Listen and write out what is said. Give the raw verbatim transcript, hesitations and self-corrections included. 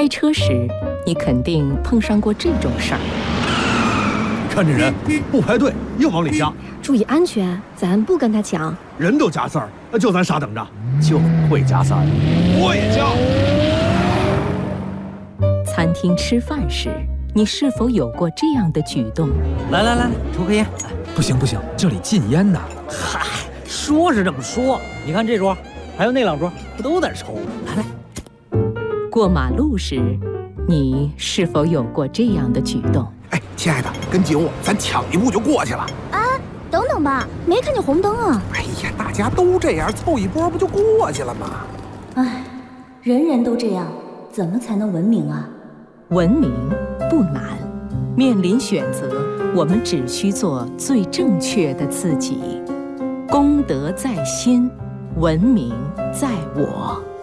开车时，你肯定碰上过这种事儿。 看这人不排队，硬往里加。 注意安全，咱不跟他抢。 人都加塞儿，就咱傻等着，就会加塞儿。我也加。 餐厅吃饭时，你是否有过这样的举动？ 来来来，抽根烟。 不行不行，这里禁烟呐。 嗨，说是这么说，你看这桌，还有那两桌，不都在抽？来来。 过马路时，你是否有过这样的举动？ 哎，亲爱的，跟紧我，咱抢一步就过去了。 啊，等等吧，没看见红灯啊！ 哎呀，大家都这样，凑一波不就过去了吗？ 哎，人人都这样，怎么才能文明啊？ 文明不难，面临选择，我们只需做最正确的自己。公德在心，文明在我。